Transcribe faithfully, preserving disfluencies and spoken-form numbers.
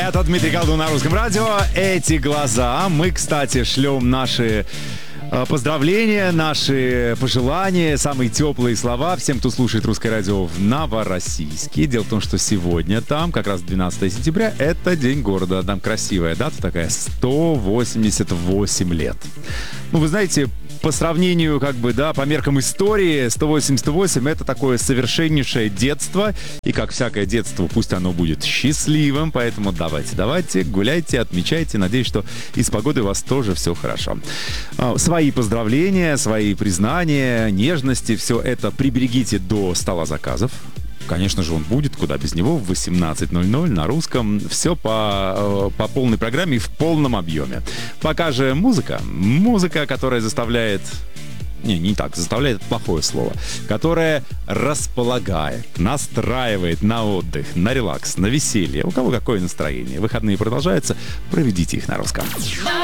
Это Дмитрий Колдун на Русском радио. Эти глаза. Мы, кстати, шлем наши поздравления, наши пожелания, самые теплые слова всем, кто слушает Русское радио в Новороссийске. Дело в том, что сегодня там, как раз двенадцатое сентября, это День города. Там красивая дата такая, сто восемьдесят восемь лет. Ну, вы знаете, по сравнению, как бы, да, по меркам истории, сто восемьдесят восемь — это такое совершеннейшее детство. И как всякое детство, пусть оно будет счастливым. Поэтому давайте, давайте, гуляйте, отмечайте. Надеюсь, что и с погодой у вас тоже все хорошо. Свои поздравления, свои признания, нежности, все это приберегите до стола заказов. Конечно же, он будет, куда без него, в восемнадцать ноль ноль на Русском. Все по, по полной программе и в полном объеме. Пока же музыка. Музыка, которая заставляет... Не, не так, заставляет плохое слово. Которая располагает, настраивает на отдых, на релакс, на веселье. У кого какое настроение. Выходные продолжаются. Проведите их на Русском.